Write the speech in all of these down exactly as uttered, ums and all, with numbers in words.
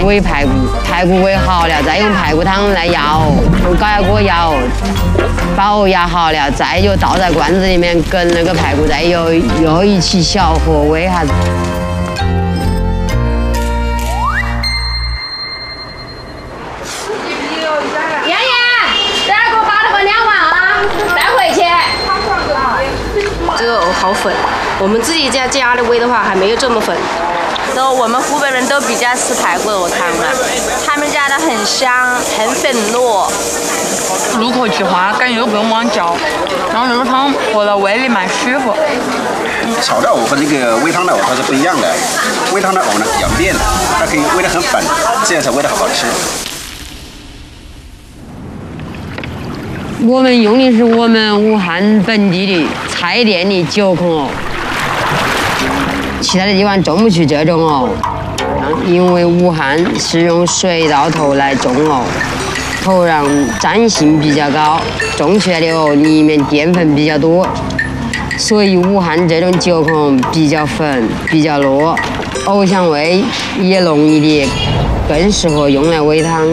煨排骨，排骨煨好了，再用排骨汤来熬，用高压锅熬，把藕压好了，再就倒在罐子里面，跟那个排骨再又又一起小火煨下子。 妍妍，等下给我把那个两碗啊，带回去。 这个藕好粉，我们自己在家里煨的话还没有这么粉。然后我们湖北人都比较吃排骨藕汤的，他们家的很香，很粉糯。 入口即化，感觉又不用往嚼，然后这个汤喝到胃里蛮舒服。 炒的藕和这个煨汤的藕它是不一样的，煨汤的藕呢比较面，它可以煨得很粉，这样才煨得好吃。 我们用的是我们武汉本地的菜店的九孔藕，其他的地方种不出这种藕，因为武汉是用水稻头来种藕，土壤粘性比较高，种出来的藕里面淀粉比较多，所以武汉这种九孔比较粉，比较糯，藕香味也浓一点，更适合用来煨汤。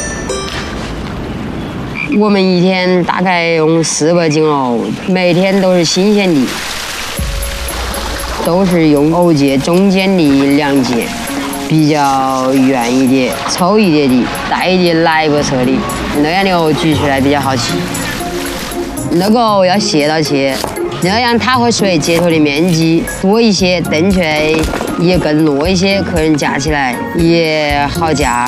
我们一天大概用四百斤藕，每天都是新鲜的，都是用藕节中间的两节，比较圆一点、粗一点的，带一点奶白色的，那样的藕举出来比较好吃。那个藕要斜到切，那样它和水接触的面积多一些，炖出来也更糯一些，客人夹起来也好夹。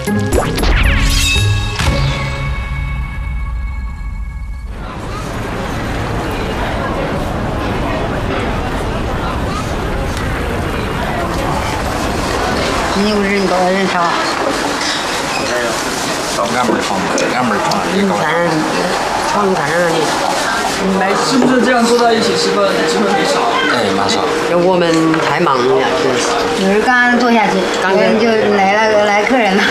你有人多少人炒？ 到俺们房子，俺们床也高。 看，床看那里。 来，是不是这样坐在一起吃饭机会很少？ 哎，蛮少。 就我们太忙了，真是。 就是刚坐下去，刚刚就来了来客人了。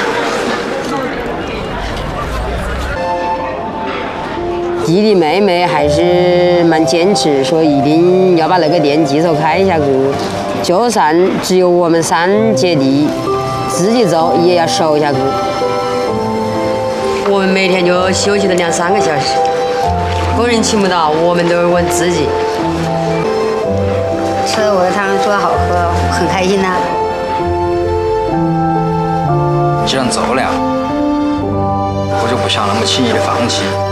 弟弟妹妹还是蛮坚持，说一定要把那个店继续开下去。就算只有我们三姐弟自己走，也要守下去。我们每天就休息了两三个小时，工人请不到，我们都是问自己。 吃我的汤做的好喝，很开心呐。 既然走了，我就不想那么轻易的放弃。